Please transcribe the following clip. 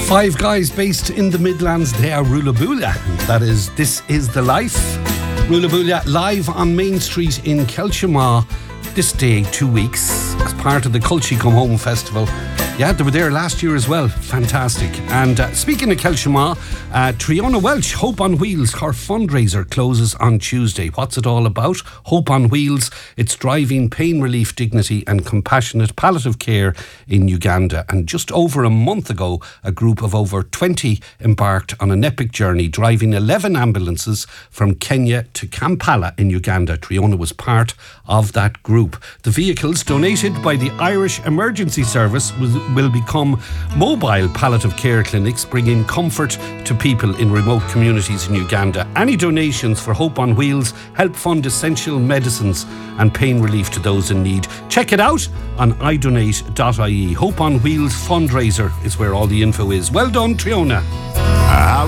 Five guys based in the Midlands. They are Rulabula. That is This Is The Life. Rulabula live on Main Street in Kelshima this day 2 weeks as part of the Culture Come Home Festival. Yeah, they were there last year as well. Fantastic. And speaking of Kelshima, Triona Welch, Hope on Wheels, her fundraiser closes on Tuesday. What's it all about? Hope on Wheels, it's driving pain relief, dignity and compassionate palliative care in Uganda. And just over a month ago, a group of over 20 embarked on an epic journey, driving 11 ambulances from Kenya to Kampala in Uganda. Triona was part of that group. The vehicles, donated by the Irish Emergency Service, will become mobile palliative care clinics, bringing comfort to people in remote communities in Uganda. Any donations for Hope on Wheels help fund essential medicines and pain relief to those in need. Check it out on idonate.ie. Hope on Wheels fundraiser is where all the info is. Well done, Triona.